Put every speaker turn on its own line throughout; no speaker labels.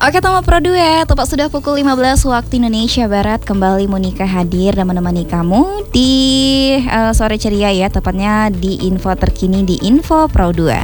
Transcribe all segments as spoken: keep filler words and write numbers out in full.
Oke teman Pro dua, tepat sudah pukul lima belas waktu Indonesia Barat. Kembali Monica hadir dan menemani kamu di uh, sore ceria ya. Tepatnya di info terkini di Info Pro dua.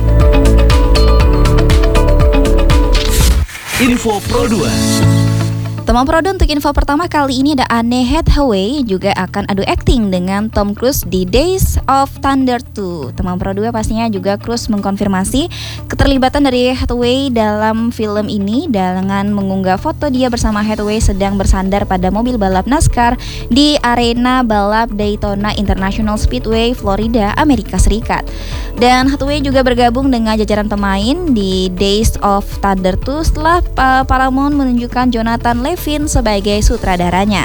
Info Pro dua.
Teman Pro dua, untuk info pertama kali ini ada Anne Hathaway juga akan adu akting dengan Tom Cruise di Days of Thunder dua. Teman Pro dua, pastinya juga Cruise mengkonfirmasi keterlibatan dari Hathaway dalam film ini dengan mengunggah foto dia bersama Hathaway sedang bersandar pada mobil balap NASCAR di arena balap Daytona International Speedway, Florida, Amerika Serikat. Dan Hathaway juga bergabung dengan jajaran pemain di Days of Thunder dua setelah uh, Paramount menunjukkan Jonathan Levin sebagai sutradaranya.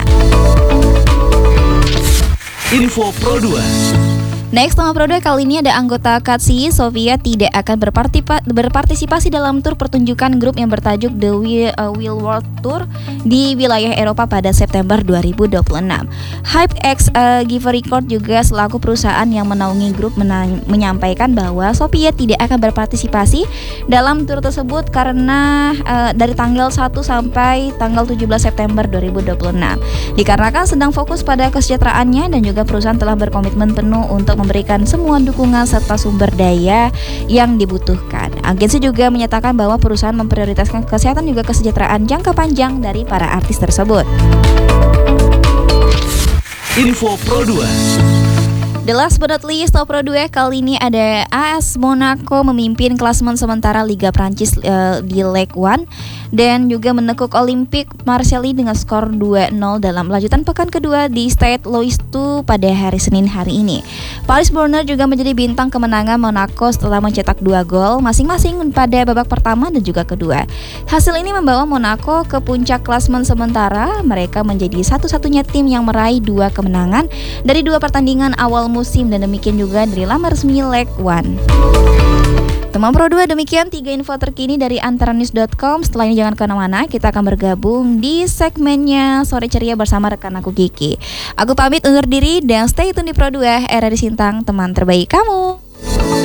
Info Pro dua.
Next, teman Pro dua, kali ini ada anggota Katsi, Sofia tidak akan berpartipa- berpartisipasi dalam tur pertunjukan grup yang bertajuk The Wheel, uh, Wheel World Tour di wilayah Eropa pada September dua ribu dua puluh enam. HypeX uh, Give Record juga selaku perusahaan yang menaungi grup mena- menyampaikan bahwa Sofia tidak akan berpartisipasi dalam tur tersebut karena uh, dari tanggal satu sampai tanggal tujuh belas September dua ribu dua puluh enam. Dikarenakan sedang fokus pada kesejahteraannya dan juga perusahaan telah berkomitmen penuh untuk memberikan semua dukungan serta sumber daya yang dibutuhkan. Agensi juga menyatakan bahwa perusahaan memprioritaskan kesehatan juga kesejahteraan jangka panjang dari para artis tersebut.
Info Pro dua.
The last but not least, Top Pro dua, kali ini ada A S Monaco memimpin klasemen sementara Liga Prancis uh, di Ligue satu dan juga menekuk Olympique Marseille dengan skor dua nol dalam lanjutan pekan kedua di Stade Louis dua pada hari Senin hari ini. Paris Brunner juga menjadi bintang kemenangan Monaco setelah mencetak dua gol masing-masing pada babak pertama dan juga kedua. Hasil ini membawa Monaco ke puncak klasemen sementara. Mereka menjadi satu-satunya tim yang meraih dua kemenangan dari dua pertandingan awal musim dan demikian juga dari laga resmi Ligue satu. Teman Pro dua, demikian tiga info terkini dari antaranews dot com. Setelah ini jangan kemana-mana, kita akan bergabung di segmennya Sore Ceria bersama rekan aku Kiki. Aku pamit undur diri dan stay tune di Pro dua, era di Sintang, teman terbaik kamu.